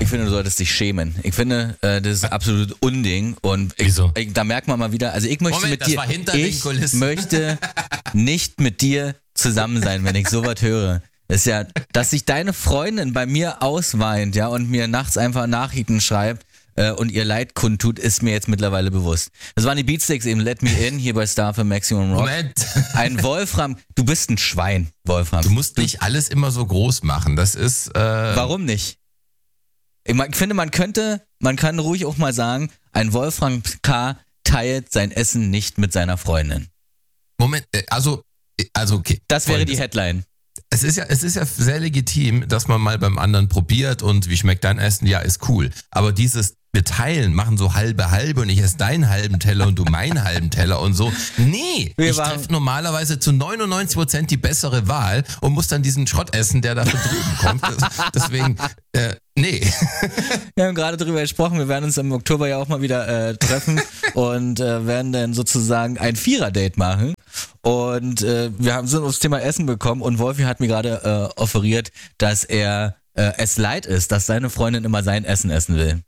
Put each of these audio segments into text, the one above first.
Ich finde, du solltest dich schämen. Ich finde, das ist absolut Unding. Und Wieso? Da merkt man mal wieder, also ich möchte Moment, mit dir, das war hinter den Kulissen. möchte nicht mit dir zusammen sein, wenn ich sowas höre. Ist ja, dass sich deine Freundin bei mir ausweint, ja, und mir nachts einfach Nachrichten schreibt und ihr Leid kundtut, ist mir jetzt mittlerweile bewusst. Das waren die Beatsticks eben, Let Me In, hier bei Star für Maximum Rock. Moment. Ein Wolfram, du bist ein Schwein, Wolfram. Du musst nicht alles immer so groß machen. Das ist. Warum nicht? Ich finde, man kann ruhig auch mal sagen, ein Wolfram K. teilt sein Essen nicht mit seiner Freundin. Moment, also okay. Das wäre Folgendes. die Headline. Es ist ja sehr legitim, dass man mal beim anderen probiert und wie schmeckt dein Essen? Ja, ist cool. Aber dieses wir teilen, machen so halbe und ich esse deinen halben Teller und du meinen halben Teller und so. Nee, ich treffe normalerweise zu 99% die bessere Wahl und muss dann diesen Schrott essen, der da von drüben kommt. Deswegen, nee. Wir haben gerade darüber gesprochen, wir werden uns im Oktober ja auch mal wieder treffen und werden dann sozusagen ein Vierer-Date machen. Und wir sind aufs Thema Essen gekommen und Wolfi hat mir gerade offeriert, dass er es leid ist, dass seine Freundin immer sein Essen essen will.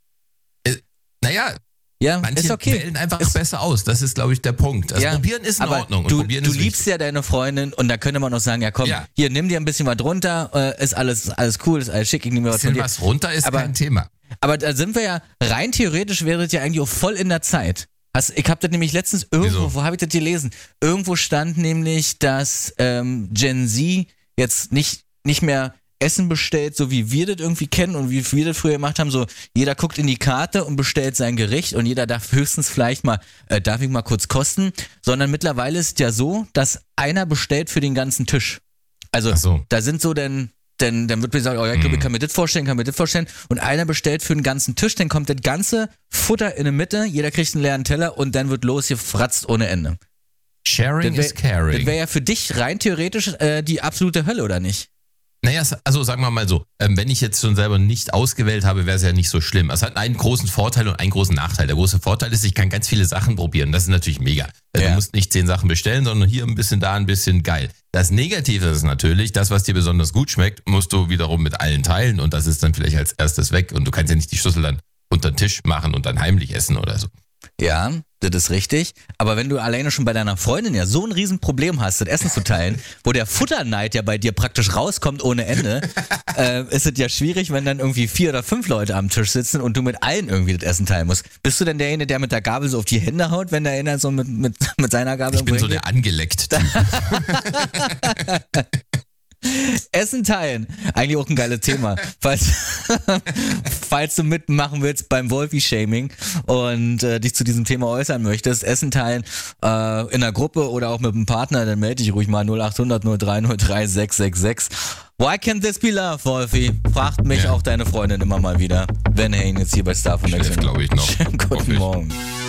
Naja, ja, manche ist okay. wählen einfach besser aus. Das ist, glaube ich, der Punkt. Also probieren ist in Ordnung. Und Du probieren ist liebst ja deine Freundin und da könnte man auch sagen, ja komm, hier, nimm dir ein bisschen was runter, ist alles cool, ist alles schick, ich nehme mir was von dir. Was runter ist kein Thema. Aber da sind wir ja, rein theoretisch wäre das ja eigentlich auch voll in der Zeit. Ich habe das nämlich letztens irgendwo, wo habe ich das gelesen? Irgendwo stand nämlich, dass Gen Z jetzt nicht mehr Essen bestellt, so wie wir das irgendwie kennen und wie wir das früher gemacht haben, so jeder guckt in die Karte und bestellt sein Gericht und jeder darf höchstens vielleicht mal, darf ich mal kurz kosten, sondern mittlerweile ist es ja so, dass einer bestellt für den ganzen Tisch. Also da sind so dann wird mir gesagt, oh ja, ich glaube, ich kann mir das vorstellen und einer bestellt für den ganzen Tisch, dann kommt das ganze Futter in der Mitte, jeder kriegt einen leeren Teller und dann wird losgefratzt ohne Ende. Sharing is caring. Das wäre ja für dich rein theoretisch die absolute Hölle, oder nicht? Naja, also sagen wir mal so, wenn ich jetzt schon selber nicht ausgewählt habe, wäre es ja nicht so schlimm. Es hat einen großen Vorteil und einen großen Nachteil. Der große Vorteil ist, ich kann ganz viele Sachen probieren. Das ist natürlich mega. Du musst nicht 10 Sachen bestellen, sondern hier ein bisschen, da ein bisschen, geil. Das Negative ist natürlich, das, was dir besonders gut schmeckt, musst du wiederum mit allen teilen und das ist dann vielleicht als erstes weg und du kannst ja nicht die Schüssel dann unter den Tisch machen und dann heimlich essen oder so. Ja, das ist richtig. Aber wenn du alleine schon bei deiner Freundin ja so ein Riesenproblem hast, das Essen zu teilen, wo der Futterneid ja bei dir praktisch rauskommt ohne Ende, ist es ja schwierig, wenn dann irgendwie 4 oder 5 Leute am Tisch sitzen und du mit allen irgendwie das Essen teilen musst. Bist du denn derjenige, der mit der Gabel so auf die Hände haut, wenn der einer so mit seiner Gabel Ich bin so der angeleckt Typ. Essen teilen, eigentlich auch ein geiles Thema. Falls du mitmachen willst beim Wolfi-Shaming und dich zu diesem Thema äußern möchtest, Essen teilen in einer Gruppe oder auch mit einem Partner, dann melde dich ruhig mal 0800 0303 666. Why can't this be love, Wolfi? Fragt mich auch deine Freundin immer mal wieder. Ben Hain jetzt hier bei Star von glaube ich noch. Guten Morgen.